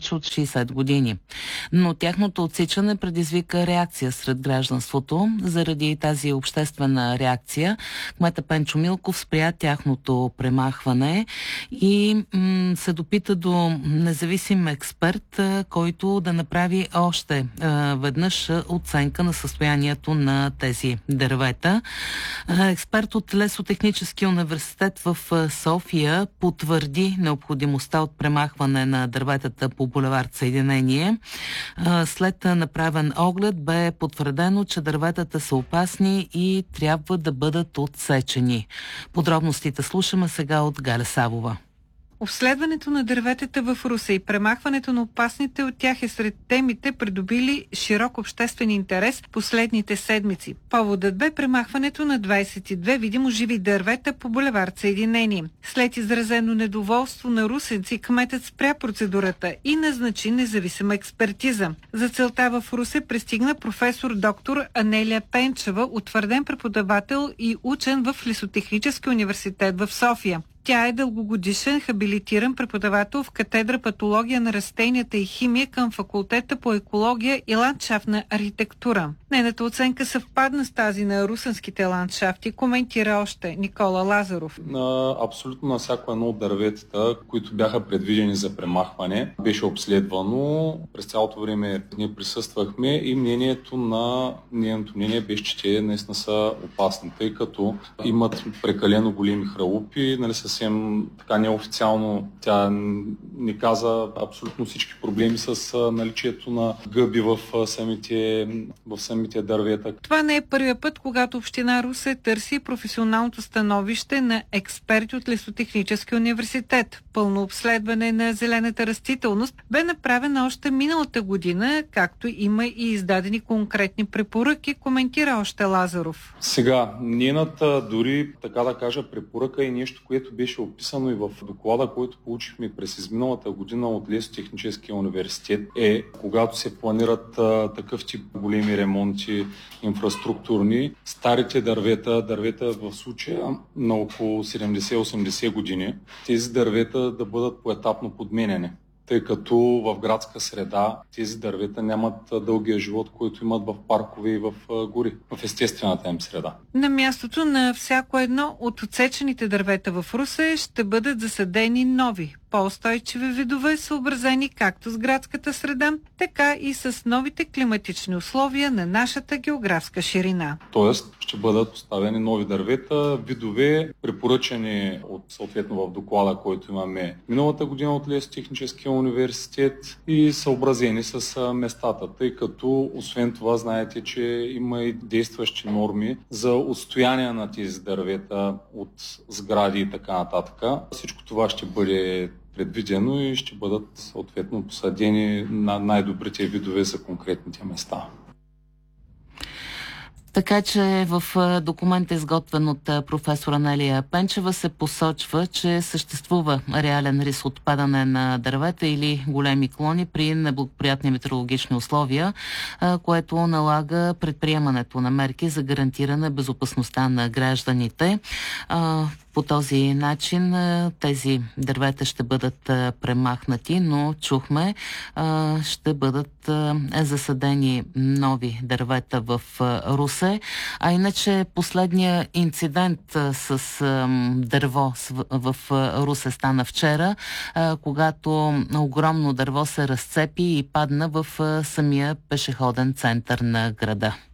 повече от 60 години. Но тяхното отсичане предизвика реакция сред гражданството. Заради тази обществена реакция кмета Пенчо Милков спря тяхното премахване и се допита до независим експерт, който да направи още веднъж оценка на състоянието на тези дървета. Експерт от Лесотехническия университет в София потвърди необходимостта от премахване на дърветата по булевард Съединение. След направен оглед бе потвърдено, че дърветата са опасни и трябва да бъдат отсечени. Подробностите слушаме сега от Галя Савова. Обследването на дърветата в Русе и премахването на опасните от тях е сред темите, придобили широк обществен интерес последните седмици. Поводът бе премахването на 22 видимо живи дървета по булевард Съединение. След изразено недоволство на русенци, кметът спря процедурата и назначи независима експертиза. За целта в Русе пристигна професор доктор Анелия Пенчева, утвърден преподавател и учен в Лесотехническия университет в София. Тя е дългогодишен хабилитиран преподавател в катедра патология на растенията и химия към факултета по екология и ландшафтна архитектура. Нейната оценка съвпадна с тази на русенските ландшафти, коментира още Никола Лазаров. Абсолютно на всяко едно от дърветата, които бяха предвидени за премахване, беше обследвано. През цялото време ние присъствахме и нейното мнение беше, че те наистина са опасни, тъй като имат прекалено големи хралупи, съвсем така неофициално тя ни каза абсолютно всички проблеми с наличието на гъби в самите дървета. Това не е първият път, когато община Русе търси професионалното становище на експерти от Лесотехническия университет. Пълно обследване на зелената растителност бе направена още миналата година, както има и издадени конкретни препоръки, коментира още Лазаров. Сега, нейната дори, така да кажа, препоръка е нещо, което беше описано и в доклада, който получихме през изминалата година от Лесотехническия университет, е когато се планират такъв тип големи ремонти инфраструктурни, старите дървета в случая на около 70-80 години, тези дървета да бъдат поетапно подменяни, тъй като в градска среда тези дървета нямат дългия живот, който имат в паркове и в гори, в естествената им среда. На мястото на всяко едно от отсечените дървета в Русе ще бъдат засадени нови, по-устойчиви видове, съобразени както с градската среда, така и с новите климатични условия на нашата географска ширина. Тоест ще бъдат поставени нови дървета, видове, препоръчани от съответно в доклада, който имаме миналата година от Лесотехническия университет и съобразени с местата, тъй като освен това знаете, че има и действащи норми за отстояние на тези дървета от сгради и така нататък. Всичко това ще бъде предвидено и ще бъдат съответно посадени на най-добрите видове за конкретните места. Така че в документа, изготвен от професор Анелия Пенчева, се посочва, че съществува реален риск от падане на дървета или големи клони при неблагоприятни метеорологични условия, което налага предприемането на мерки за гарантиране безопасността на гражданите. По този начин тези дървета ще бъдат премахнати, но чухме, ще бъдат засадени нови дървета в Русе. А иначе последния инцидент с дърво в Русе стана вчера, когато огромно дърво се разцепи и падна в самия пешеходен център на града.